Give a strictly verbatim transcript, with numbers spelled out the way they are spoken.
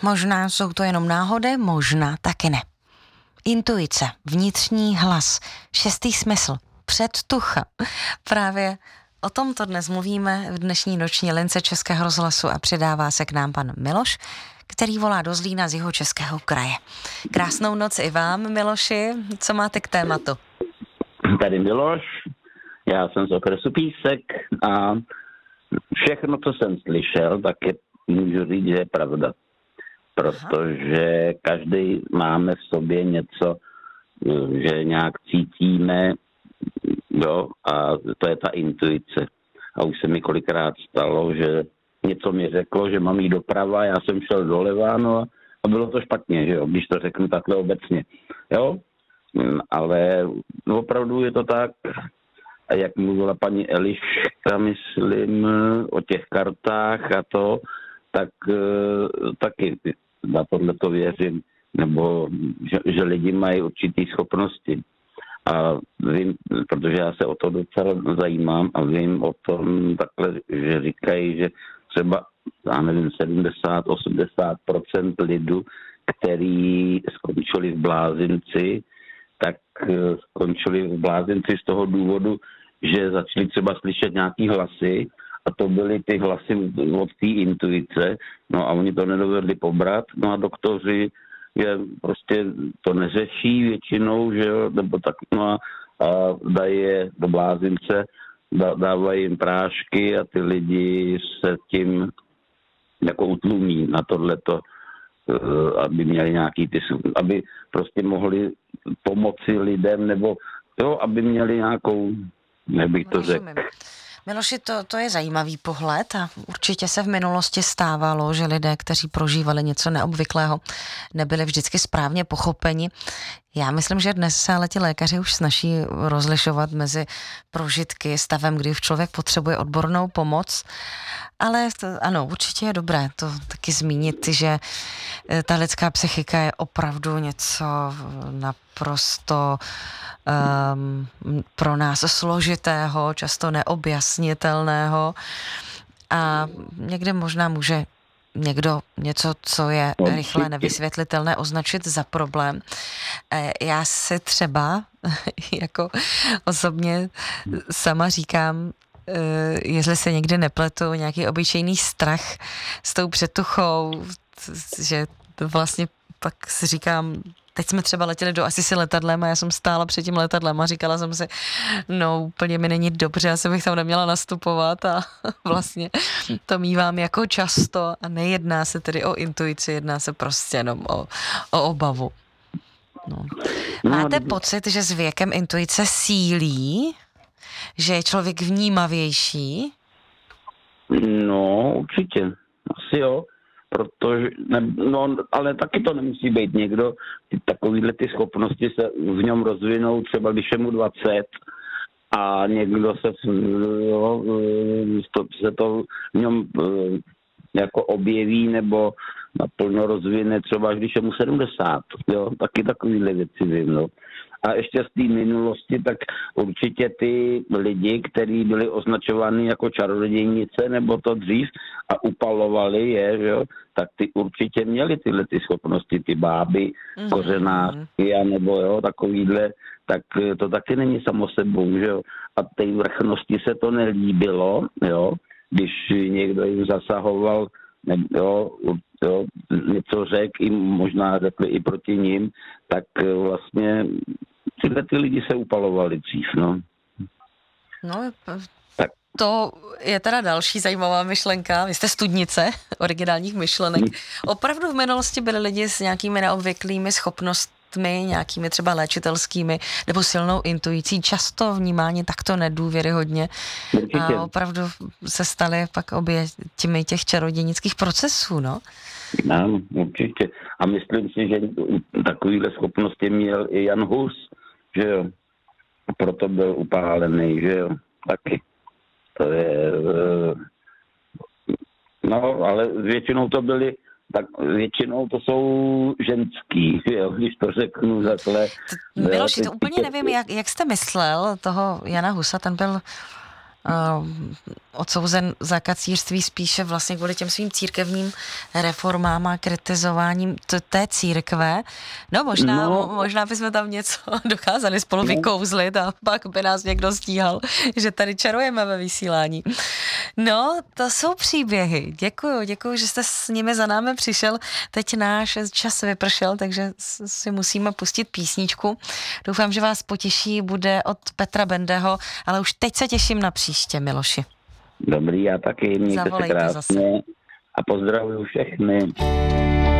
Možná jsou to jenom náhody, možná taky ne. Intuice, vnitřní hlas, šestý smysl, předtucha. Právě o tomto dnes mluvíme v dnešní noční lince Českého rozhlasu a přidává se k nám pan Miloš, který volá do Zlína z Jihočeského kraje. Krásnou noc i vám, Miloši. Co máte k tématu? Tady Miloš, já jsem z okresu Písek a všechno, co jsem slyšel, tak je, můžu říct, že je pravda. Protože každý máme v sobě něco, že nějak cítíme, jo, a to je ta intuice. A už se mi kolikrát stalo, že něco mi řeklo, že mám jít doprava, já jsem šel doleva, no a bylo to špatně, že jo, když to řeknu takhle obecně, jo. Ale opravdu je to tak, a jak mluvila paní Eliška, myslím, o těch kartách a to, tak taky na tohle to věřím, nebo že, že lidi mají určitý schopnosti. A vím, protože já se o to docela zajímám a vím o tom takhle, že říkají, že třeba, já nevím, sedmdesát až osmdesát procent lidu, který skončili v blázinci, tak skončili v blázinci z toho důvodu, že začali třeba slyšet nějaký hlasy a to byly ty hlasy od té intuice, no a oni to nedovedli pobrat, no a doktoři je prostě to neřeší většinou, že jo, nebo tak, no a, a dají je do blázince, dá, dávají jim prášky a ty lidi se tím jako utlumí na tohleto, aby měli nějaký ty, aby prostě mohli pomoci lidem, nebo jo, aby měli nějakou, nebych to řekl. Miloši, to, to je zajímavý pohled a určitě se v minulosti stávalo, že lidé, kteří prožívali něco neobvyklého, nebyli vždycky správně pochopeni. Já myslím, že dnes se ale ti lékaři už snaží rozlišovat mezi prožitky, stavem, kdy člověk potřebuje odbornou pomoc, ale to, ano, určitě je dobré to taky zmínit, že ta lidská psychika je opravdu něco naprosto um, pro nás složitého, často neobjasnitelného a někde možná může někdo něco, co je rychle nevysvětlitelné, označit za problém. Já si třeba jako osobně sama říkám, jestli se někdy nepletu, nějaký obyčejný strach s tou předtuchou, že vlastně pak si říkám, teď jsme třeba letěli do Asisi letadlem a já jsem stála před tím letadlem a říkala jsem si, no úplně mi není dobře, asi bych tam neměla nastupovat a vlastně to mívám jako často a nejedná se tedy o intuici, jedná se prostě jenom o, o obavu. No. Máte pocit, že s věkem intuice sílí? Že je člověk vnímavější? No, určitě. Asi jo. Protože, ne, no, ale taky to nemusí být někdo. Ty, takovýhle ty schopnosti se v něm rozvinou, třeba když je mu dvacet a někdo se, jo, to, se to v něm jako objeví nebo naplno rozvine třeba když je mu sedmdesát. Jo, taky takovýhle věci vím, no. A ještě z té minulosti, tak určitě ty lidi, kteří byli označováni jako čarodějnice nebo to dřív a upalovali je, že jo, tak ty určitě měli tyhle ty schopnosti, ty báby, mm-hmm. kořenářky a nebo jo, takovýhle, tak to taky není samo sebou, že jo. A té vrchnosti se to nelíbilo, jo, když někdo jim zasahoval, ne, jo, jo, něco řekl, i možná řekli i proti ním, tak vlastně tyhle ty lidi se upalovali dřív, no. No, tak. To je teda další zajímavá myšlenka. Vy jste studnice originálních myšlenek. Opravdu v minulosti byli lidi s nějakými neobvyklými schopnostmi, nějakými třeba léčitelskými nebo silnou intuicí, často vnímání takto nedůvěryhodně. Určitě. A opravdu se staly pak oběťmi těch čarodějnických procesů, no? Ano, určitě. A myslím si, že takovýhle schopnosti měl i Jan Hus, že jo. Proto byl upálený, že jo. Taky. To je... No, ale většinou to byly, tak většinou to jsou ženský, jo, když to řeknu takhle. Miloši, to úplně nevím, jak, jak jste myslel toho Jana Husa, ten byl uh, odsouzen za kacířství spíše vlastně kvůli těm svým církevním reformám a kritizováním t- té církve. No možná, no. možná bychom tam něco dokázali spolu vykouzlit a pak by nás někdo stíhal, že tady čarujeme ve vysílání. No, to jsou příběhy. Děkuju, děkuju, že jste s nimi za námi přišel. Teď náš čas vypršel, takže si musíme pustit písničku. Doufám, že vás potěší, bude od Petra Bendeho, ale už teď se těším na příště, Miloši. Dobrý, já taky, mějte se krásně a pozdravuju všechny.